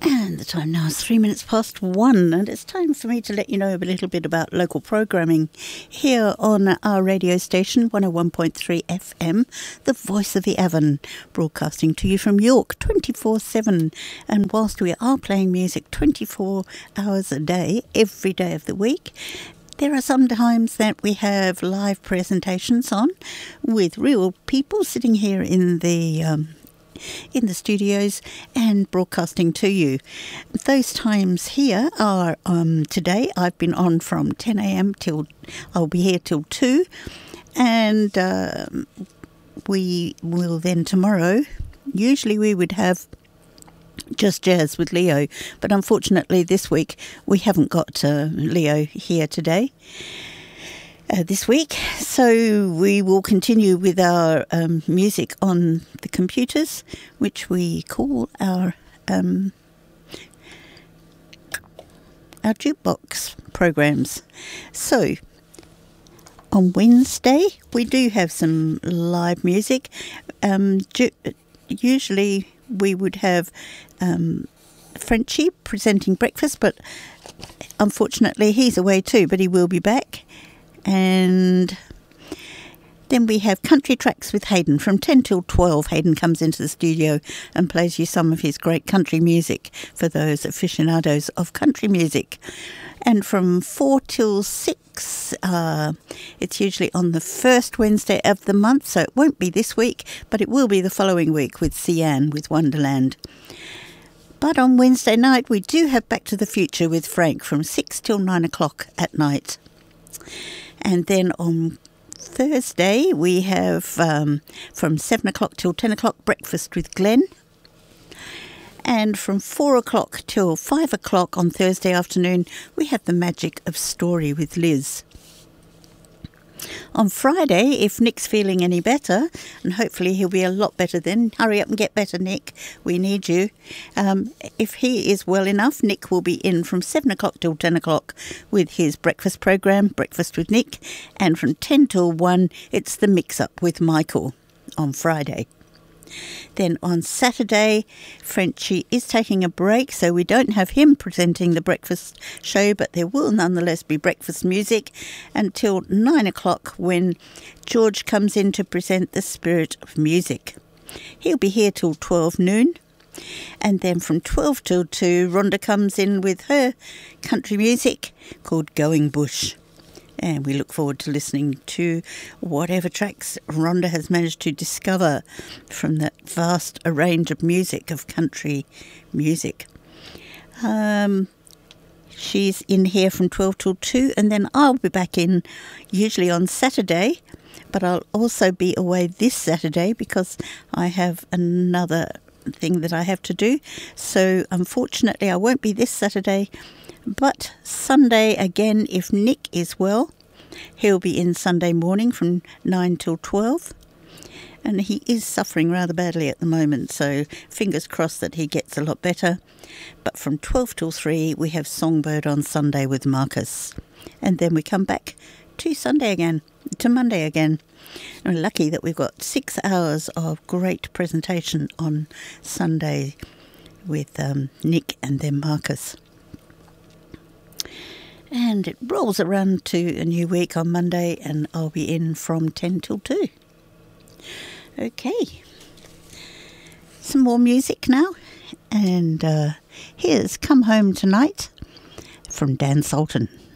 And the time now is 3 minutes past 1, and it's time for me to let you know a little bit about local programming here on our radio station, 101.3 FM, the Voice of the Avon, broadcasting to you from York 24/7. And whilst we are playing music 24 hours a day, every day of the week, there are some times that we have live presentations on with real people sitting here in the studios and broadcasting to you. Those times here are today. I've been on from 10 a.m. till I'll be here till 2, and we will then tomorrow. Usually we would have Just Jazz with Leo, but unfortunately this week we haven't got Leo here today. This week, so we will continue with our music on the computers, which we call our jukebox programs. So on Wednesday we do have some live music. Usually we would have Frenchie presenting breakfast, but unfortunately he's away too, but he will be back. And then we have Country Tracks with Hayden. From 10 till 12, Hayden comes into the studio and plays you some of his great country music for those aficionados of country music. And from 4 till 6, it's usually on the first Wednesday of the month, so it won't be this week, but it will be the following week with Sian with Wonderland. But on Wednesday night, we do have Back to the Future with Frank from 6 till 9 o'clock at night. And then on Thursday, we have from 7 o'clock till 10 o'clock, Breakfast with Glenn. And from 4 o'clock till 5 o'clock on Thursday afternoon, we have The Magic of Story with Liz. On Friday, if Nick's feeling any better, and hopefully he'll be a lot better then, hurry up and get better, Nick, we need you. If he is well enough, Nick will be in from 7 o'clock till 10 o'clock with his breakfast program, Breakfast with Nick, and from 10 till 1, it's The Mix-Up with Michael on Friday. Then on Saturday, Frenchie is taking a break, so we don't have him presenting the breakfast show, but there will nonetheless be breakfast music until 9 o'clock when George comes in to present The Spirit of Music. He'll be here till 12 noon. And then from 12 till 2, Rhonda comes in with her country music called Going Bush. And we look forward to listening to whatever tracks Rhonda has managed to discover from that vast range of music, of country music. She's in here from 12 till 2, and then I'll be back in usually on Saturday, but I'll also be away this Saturday because I have another thing that I have to do. So unfortunately I won't be this Saturday. But Sunday, again, if Nick is well, he'll be in Sunday morning from 9 till 12. And he is suffering rather badly at the moment, so fingers crossed that he gets a lot better. But from 12 till 3, we have Songbird on Sunday with Marcus. And then we come back to Monday again. And we're lucky that we've got 6 hours of great presentation on Sunday with Nick and then Marcus. And it rolls around to a new week on Monday, and I'll be in from 10 till 2. Okay. Some more music now. And here's Come Home Tonight from Dan Sultan.